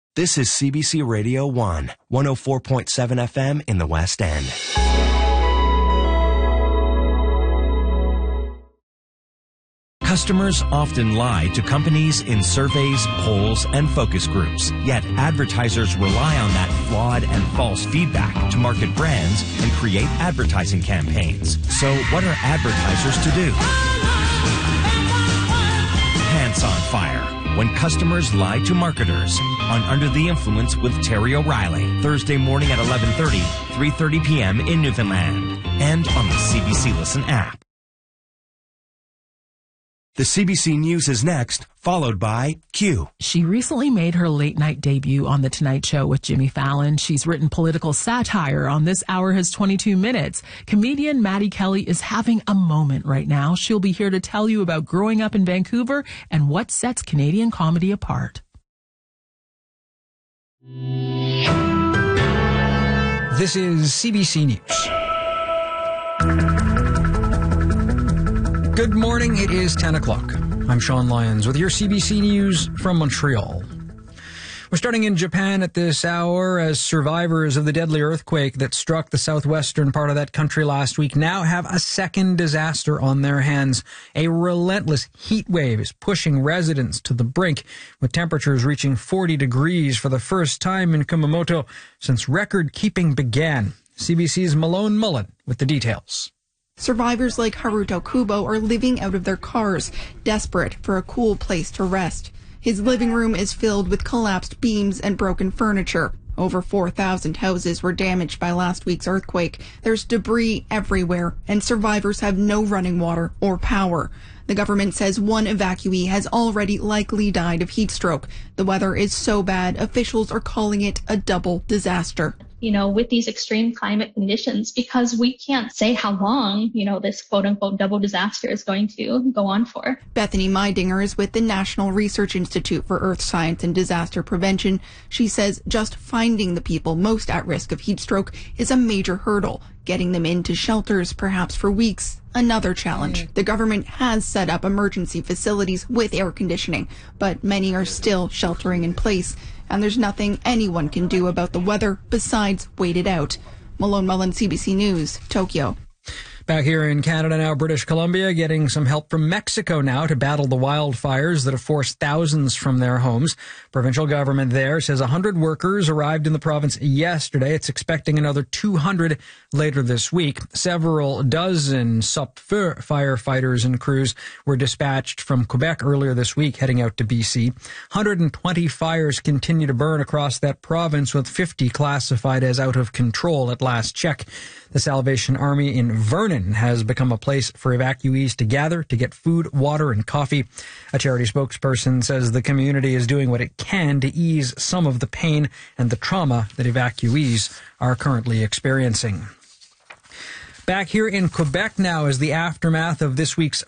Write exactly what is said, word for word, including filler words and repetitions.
This is C B C Radio one, one oh four point seven F M in the West End. Customers often lie to companies in surveys, polls, and focus groups. Yet advertisers rely on that flawed and false feedback to market brands and create advertising campaigns. So what are advertisers to do? Pants on Fire. When customers lie to marketers on Under the Influence with Terry O'Reilly. Thursday morning at eleven thirty, three thirty p.m. in Newfoundland. And on the C B C Listen app. The C B C News is next, followed by Q. She recently made her late-night debut on The Tonight Show with Jimmy Fallon. She's written political satire on This Hour Has twenty-two minutes. Comedian Maddie Kelly is having a moment right now. She'll be here to tell you about growing up in Vancouver and what sets Canadian comedy apart. This is C B C News. Good morning, it is ten o'clock. I'm Sean Lyons with your C B C News from Montreal. We're starting in Japan at this hour as survivors of the deadly earthquake that struck the southwestern part of that country last week now have a second disaster on their hands. A relentless heat wave is pushing residents to the brink, with temperatures reaching forty degrees for the first time in Kumamoto since record keeping began. C B C's Malone Mullen with the details. Survivors like Haruto Kubo are living out of their cars, desperate for a cool place to rest. His living room is filled with collapsed beams and broken furniture. Over four thousand houses were damaged by last week's earthquake. There's debris everywhere, and survivors have no running water or power. The government says one evacuee has already likely died of heat stroke. The weather is so bad, officials are calling it a double disaster. You know, with these extreme climate conditions, because we can't say how long, you know, this quote unquote double disaster is going to go on for. Bethany Meidinger is with the National Research Institute for Earth Science and Disaster Prevention. She says just finding the people most at risk of heat stroke is a major hurdle. Getting them into shelters, perhaps for weeks, another challenge. The government has set up emergency facilities with air conditioning, but many are still sheltering in place. And there's nothing anyone can do about the weather besides wait it out. Malone Mullen, C B C News, Tokyo. Back here in Canada now, British Columbia getting some help from Mexico now to battle the wildfires that have forced thousands from their homes. Provincial government there says one hundred workers arrived in the province yesterday. It's expecting another two hundred later this week. Several dozen S U P firefighters and crews were dispatched from Quebec earlier this week, heading out to B C. one hundred twenty fires continue to burn across that province, with fifty classified as out of control at last check. The Salvation Army in Vernon has become a place for evacuees to gather to get food, water, and coffee. A charity spokesperson says the community is doing what it can to ease some of the pain and the trauma that evacuees are currently experiencing. Back here in Quebec now is the aftermath of this week's